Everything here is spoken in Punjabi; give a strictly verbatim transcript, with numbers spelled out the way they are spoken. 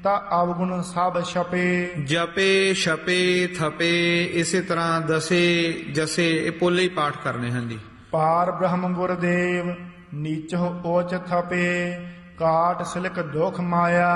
ਤਾ ਅਵਗੁਣ ਸਭ ਛਪੇ। ਜਪੇ ਛਪੇ ਥਪੇ ਇਸੇ ਤਰ੍ਹਾਂ ਦਸੇ ਜਸੇ ਇਹ ਪੋਲੇ ਹੀ ਪਾਠ ਕਰਨੇ ਹਨ ਜੀ। ਪਾਰ ਬ੍ਰਹਮ ਗੁਰਦੇਵ ਨੀਚੋ ਓਚ ਥਪੇ ਕਾਟ ਸਿਲਕ ਦੁਖ ਮਾਇਆ